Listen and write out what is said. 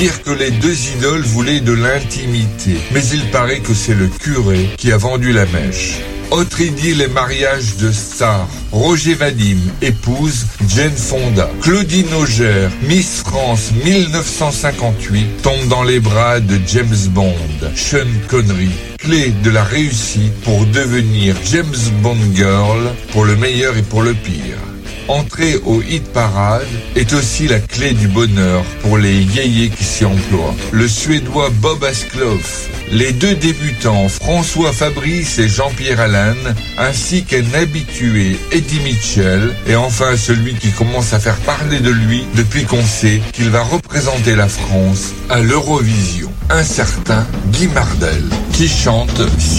dire que les deux idoles voulaient de l'intimité, mais il paraît que c'est le curé qui a vendu la mèche. Autre idylle et mariage de stars. Roger Vadim épouse Jane Fonda. Claudine Auger, Miss France 1958, tombe dans les bras de James Bond. Sean Connery, clé de la réussite pour devenir James Bond Girl, pour le meilleur et pour le pire. Entrer au hit parade est aussi la clé du bonheur pour les yéyés qui s'y emploient. Le Suédois Bob Askloff, les deux débutants François Fabrice et Jean-Pierre Allan, ainsi qu'un habitué Eddie Mitchell, et enfin celui qui commence à faire parler de lui depuis qu'on sait qu'il va représenter la France à l'Eurovision, un certain Guy Mardel, qui chante